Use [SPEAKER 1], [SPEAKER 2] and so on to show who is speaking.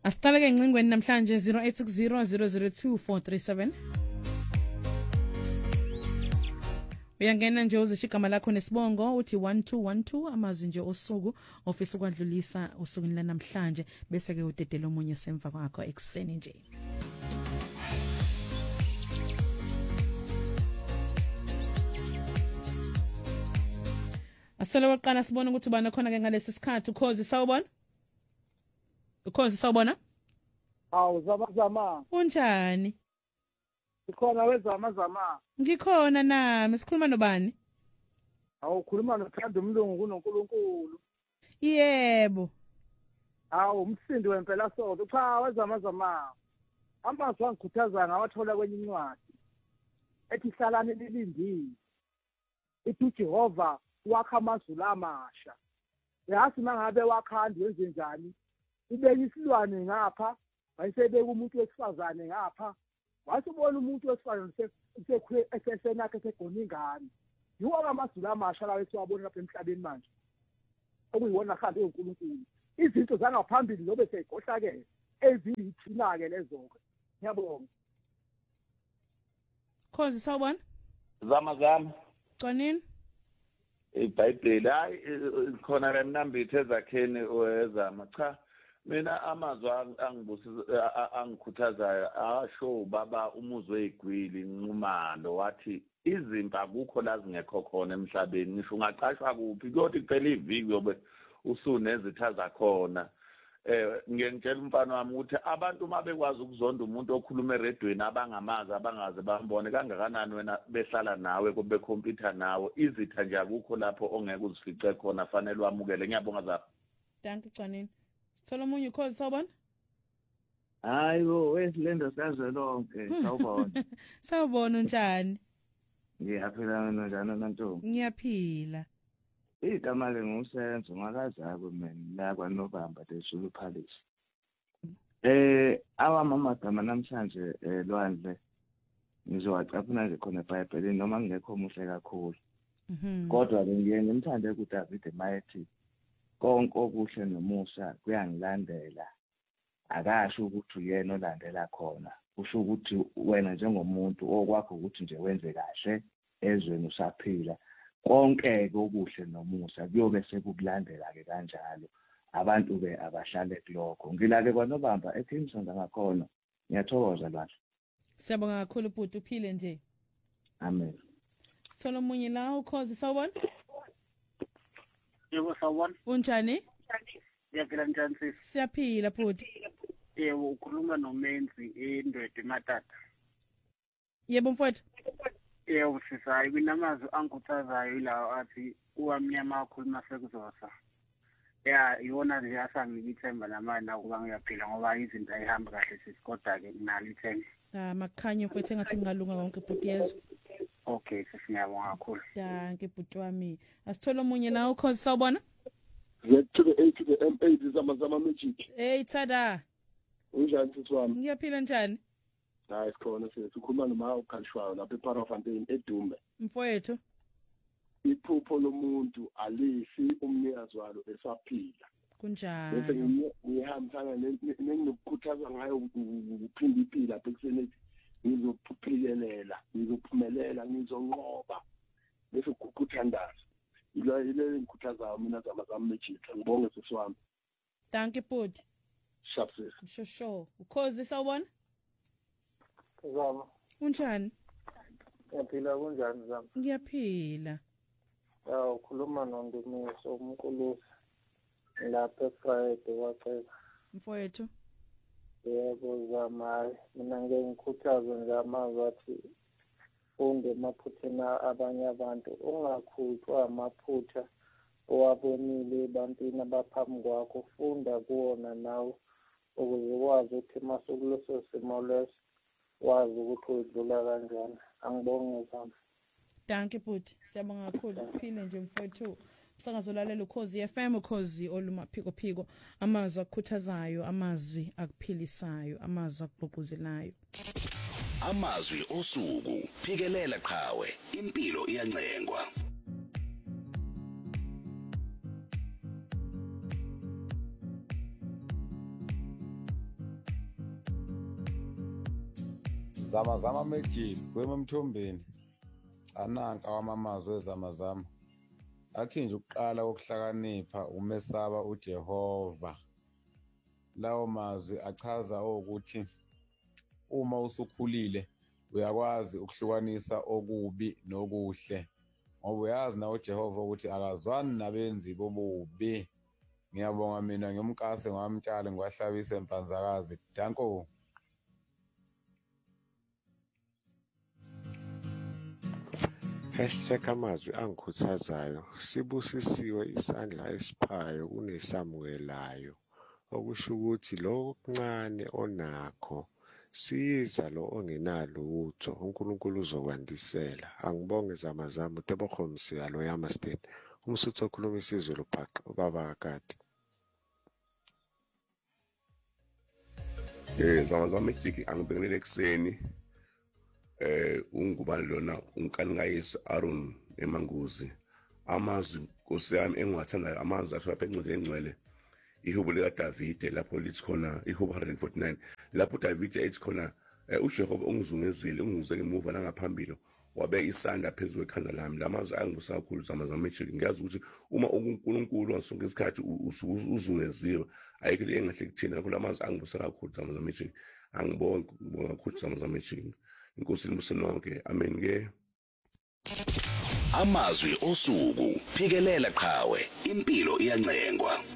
[SPEAKER 1] Asiqale-ke ngcingweni namhlanje 0860 uyangena nje uzisho igama lakho nesibongo uthi 1212 amazwi nje osuku ofisa ukwadlulisa usukwini lanamhlanje bese-ke udedela omunye semva kwakho ekuseni nje. Asele waqala sibona ukuthi ubani khona-ke ngalesi sikhathi. Ukhozi sawubona? Ukhozi sawubona?
[SPEAKER 2] Awu zama.
[SPEAKER 1] Unjani?
[SPEAKER 2] Ikhona wezama.
[SPEAKER 1] Ngikhona nami, sikhuluma nobani?
[SPEAKER 2] Awu khuluma nothanda umlungu kunoNkulunkulu.
[SPEAKER 1] Yebo.
[SPEAKER 2] Awu umsindi wempela sonke. Cha wezama. Amazwi angikhuthaza ngawathola kwenye incwadi. Ethi hlalani lilindile. Ithi Jehova wakha amazulu amasha. Yazi mangabe wakhandi wenze njani? Ibeka isilwane ngapha, wayesebeka umuntu wesifazane ngapha. Wasibona umuntu wesifazane esesenakhe segona ingane. Yiwo amazulu amasha lawo esiwabona lapha emhlabeni manje. Okuyiwona khandi uNkulunkulu. Izinto zangaphambili lobe seyigohlakele eziyithina-ke lezo-ke. Ngiyabonga.
[SPEAKER 1] Khozi sawubona?
[SPEAKER 3] Zama.
[SPEAKER 1] Qonini?
[SPEAKER 3] iBhayibheli hayi khona la mnambithe ezakheni owezama cha mina amazwi angibusisa angikhuthazayo asho baba umuzwe wegwili inqumalo wathi izimpa akukho la zingekho khona emhlabeni ngisho ungaqashwa kuphi kodwa kuphela iviki yobe usunezitha zakhona. Ngiyengitshela umfana wami ukuthi abantu mabekwazi ukuzonda umuntu okhuluma eredweni abangamazi abangaze bambone kangakanani wena behlala nawe kube computer nawe izitha nje akukho lapho ongeke uzifice khona fanele wamukele. Ngiyabonga zapha.
[SPEAKER 1] Danke Qanini. Sithola umunye Ukhozi sawubona?
[SPEAKER 4] Hayibo wesilendo sazolonke sawubona.
[SPEAKER 1] Sawubona unjani?
[SPEAKER 4] Ngiyaphila mina njalo nantombi.
[SPEAKER 1] Ngiyaphila.
[SPEAKER 4] Igama lengusenzo ngakazakho mina la kwaNovember leShulu Palace. Awamama gama namhlanje Lwandle ngizowacaphuna nje khona eBhayibhelini noma ngekho muhle kakhulu. Kodwa ngiye ngimthande kuDavid Mayethi konke okuhle nomusa kuyangilandela. Akasho ukuthi uyena olandela khona. Kusho ukuthi wena njengomuntu okwakho ukuthi nje wenze kahle ezweni usaphila. Konke okuhle nomusa kuyobe sekukulandela-ke kanjalo. Abantu-ke abahlale kulokho. Ngilake kwaNovember eKingston ngakhona. Ngiyathokoza Lwandle.
[SPEAKER 1] Siyabonga kakhulu bhuti uphile nje.
[SPEAKER 4] Amen.
[SPEAKER 1] Sithola umunye la Ukhozi sawubona?
[SPEAKER 2] Yebo sawubona.
[SPEAKER 1] Unjani?
[SPEAKER 2] Siyaphila njani sisi?
[SPEAKER 1] Siyaphila bhuti.
[SPEAKER 2] Yebo ukhuluma noMenzi eNdwede eMatata.
[SPEAKER 1] Yebo mfowethu.
[SPEAKER 2] Yebo sisayi kunamazwi angikhuthazayo ilawo athi uwamnyama akhuluma sekuzosa. Iwona nje asangikithemba namanje nakuba ngiyaphila ngoba izinto ayihamba kahle sisi kodwa-ke nginalo ithemba.
[SPEAKER 1] Makhanye mfowethu engathi ngingalunga konke bhuti yezwe.
[SPEAKER 2] Okay sisiyabonga kakhulu.
[SPEAKER 1] Danke bhuti wami. Asithola umunye la Ukhozi sawubona?
[SPEAKER 5] Z to the A to the M8 zama magic.
[SPEAKER 1] Hey Tsada.
[SPEAKER 5] Unjani sisi wami?
[SPEAKER 1] Ngiyaphila njani?
[SPEAKER 5] Hayi sikhona sisi ukhuluma noma uKhalishwayo lapha eParafontein eDumbe.
[SPEAKER 1] Mfowethu.
[SPEAKER 5] Iphupho lomuntu alifi umnikazi walo esaphila.
[SPEAKER 1] Kunjani?
[SPEAKER 5] Bese ngihambisana nengikukhuthaza ngayo ukuphinde iphila bekuseni ngizophuphilelela, ngizophumelela, ngizonqoba. Bese ukukuthandaza. Ile ngikhuthaza mina zama magic. Ngibonge sisi wami.
[SPEAKER 1] Danke bhuti.
[SPEAKER 5] Shapses.
[SPEAKER 1] Shosho. Ukhozi sawubona?
[SPEAKER 2] Zama.
[SPEAKER 1] Unjani?
[SPEAKER 2] Ngiyaphila kunjani Zama?
[SPEAKER 1] Ngiyaphila.
[SPEAKER 2] Ukhuluma noNdumiso uMkulusi lapha eFriday waqeda.
[SPEAKER 1] Mfowethu.
[SPEAKER 2] Yebo Zama, mina ngikhuthaza nje amazwi athi funde emaphutheni abanye abantu ungakhutshwa amaphutha owabonile ebantwini abaphambi kwakho, funda kuwona nawe ukuze ukwazi ukuthi masukuleso simo leso wazi ukuthi udlula kanjani. Angibonge Zama.
[SPEAKER 1] Danke bhuti. Siyabonga kakhulu uphile nje mfowethu. Usangazolalela Ukhozi FM Ukhozi olumaphiko amazwi akukhuthazayo, amazwi akuphilisayo, amazwi akugqugquzelayo.
[SPEAKER 6] Amazwi osuku phikelela qhawe impilo iyancengwa.
[SPEAKER 7] Zamazama Magic kwemamthombeni ananka wamamazwi ezamazama athi nje ukuqala kokuhlakanipha umesaba uJehova. Lawo mazwi achaza ukuthi uma usukhulile uyakwazi ukuhlukanisa okubi nokuhle ngoba uyazi na uJehova ukuthi akazwani nabenzi bobubi. Ngiyabonga mina ngiyomkase ngwamtshali ngiwahlabise empanzakazi. Danko.
[SPEAKER 8] #amazwi angikhuthazayo sibusisiwe isandla esiphayo kunesamukelayo okusho ukuthi lo okuncane onakho siza lo ongenalo utho uNkulunkulu uzokwandisela. Angibonge zamazama uTebogo lo Yamastate umsuthu okhuluma isiZulu phaqo ubaba kakade.
[SPEAKER 9] Zamazama Magic angibhekelele ekseni ungubani lona uNkalingayesu Aaron eManguzi. Amazwi Nkosi yami engiwathandayo amazwi asho lapha encwadini engcwele ihubo likaDavide lapho lithi khona ihubo 149 lapho uDavide ethi khona uJehova ungizungezile ungizeke emuva nangaphambili wabeka isandla phezulu ekhanda lami. Lamazwi angibusa kakhulu Zamazama Magic. Ngiyazi ukuthi uma uNkulunkulu ngasonke isikhathi uzungeziwe ayikho engahle kuthina. Lapho lamazwi angibusa kakhulu Zamazama Magic. Angibonge kakhulu Zamazama Magic. Inkosi libuse nonke. Amen ke.
[SPEAKER 6] Amazwi osuku phikelela qhawe impilo iyancengwa.